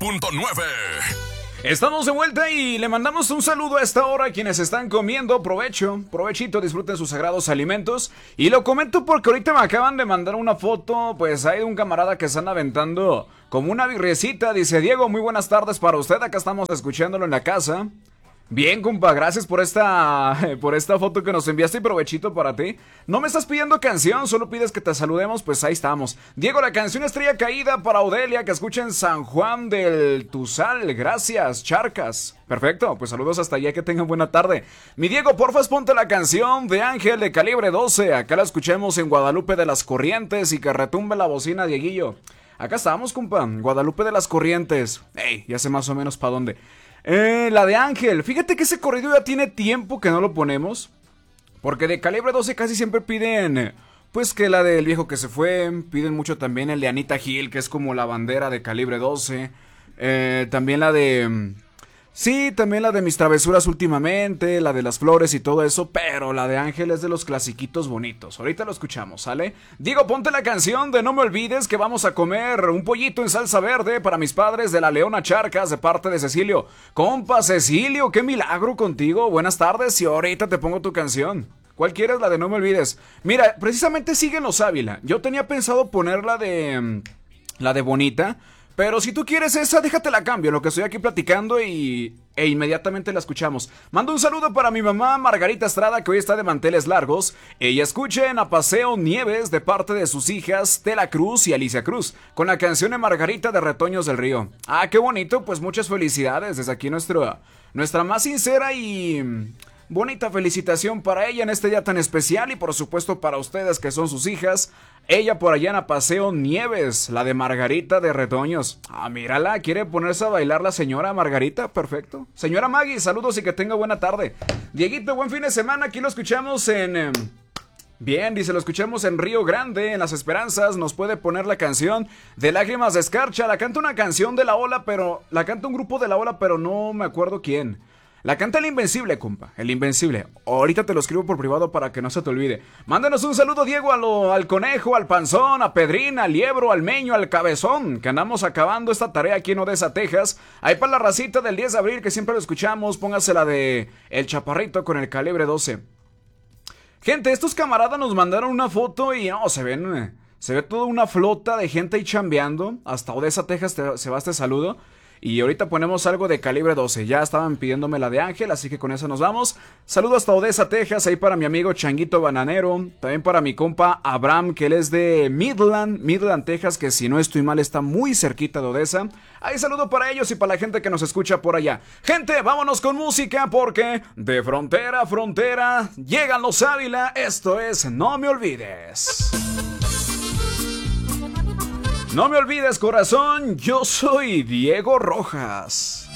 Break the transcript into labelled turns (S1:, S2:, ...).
S1: 99.9.
S2: Estamos de vuelta y le mandamos un saludo a esta hora a quienes están comiendo. Provechito, disfruten sus sagrados alimentos. Y lo comento porque ahorita me acaban de mandar una foto, pues hay de un camarada que están aventando como una birriecita. Dice: Diego, muy buenas tardes para usted, acá estamos escuchándolo en la casa. Bien, compa, gracias por esta foto que nos enviaste y provechito para ti. No me estás pidiendo canción, solo pides que te saludemos, pues ahí estamos. Diego, la canción Estrella Caída para Odelia, que escucha en San Juan del Tuzal. Gracias, Charcas. Perfecto, pues saludos hasta allá, que tengan buena tarde. Mi Diego, porfas ponte la canción de Ángel de Calibre 12. Acá la escuchemos en Guadalupe de las Corrientes y que retumbe la bocina, Dieguillo. Acá estamos, compa, Guadalupe de las Corrientes. Ey, ya sé más o menos para dónde. La de Ángel, fíjate que ese corrido ya tiene tiempo que no lo ponemos, porque de Calibre 12 casi siempre piden, pues que la del viejo que se fue, piden mucho también el de Anita Gil, que es como la bandera de Calibre 12, también la de... Sí, también la de Mis Travesuras últimamente, la de las flores y todo eso, pero la de Ángel es de los clasiquitos bonitos. Ahorita lo escuchamos, ¿sale? Digo, ponte la canción de No Me Olvides, que vamos a comer un pollito en salsa verde para mis padres de la Leona Charcas, de parte de Cecilio. Compa Cecilio, qué milagro contigo, buenas tardes y ahorita te pongo tu canción. ¿Cuál quieres? La de No Me Olvides. Mira, precisamente siguen los Ávila. Yo tenía pensado poner la de Bonita, pero si tú quieres esa, déjate la cambio, en lo que estoy aquí platicando e inmediatamente la escuchamos. Mando un saludo para mi mamá Margarita Estrada, que hoy está de manteles largos. Ella escucha en A Paseo Nieves de parte de sus hijas Tela Cruz y Alicia Cruz, con la canción de Margarita de Retoños del Río. Ah, qué bonito, pues muchas felicidades. Desde aquí nuestra más sincera y bonita felicitación para ella en este día tan especial, y por supuesto para ustedes que son sus hijas. Ella por allá en A Paseo Nieves, la de Margarita de Retoños. Ah, mírala, quiere ponerse a bailar la señora Margarita, perfecto. Señora Maggie, saludos y que tenga buena tarde. Dieguito, buen fin de semana, aquí lo escuchamos en... Bien, dice, lo escuchamos en Río Grande, en Las Esperanzas. Nos puede poner la canción de Lágrimas de Escarcha. La canta una canción de La Ola, pero... La canta un grupo de La Ola, pero no me acuerdo quién. La canta El Invencible, compa, El Invencible. Ahorita te lo escribo por privado para que no se te olvide. Mándanos un saludo, Diego, al Conejo, al Panzón, a Pedrín, al Liebro, al Meño, al Cabezón, que andamos acabando esta tarea aquí en Odessa, Texas. Ahí para la racita del 10 de abril, que siempre lo escuchamos, póngase la de El Chaparrito con el Calibre 12. Gente, estos camaradas nos mandaron una foto y no, se ve toda una flota de gente ahí chambeando. Hasta Odessa, Texas se va este saludo. Y ahorita ponemos algo de Calibre 12. Ya estaban pidiéndome la de Ángel, así que con eso nos vamos. Saludos hasta Odessa, Texas. Ahí para mi amigo Changuito Bananero. También para mi compa Abraham, que él es de Midland, Texas, que si no estoy mal está muy cerquita de Odessa. Ahí saludo para ellos y para la gente que nos escucha por allá. Gente, vámonos con música porque de frontera a frontera llegan los Ávila. Esto es No Me Olvides. No me olvides, corazón, yo soy Diego Rojas.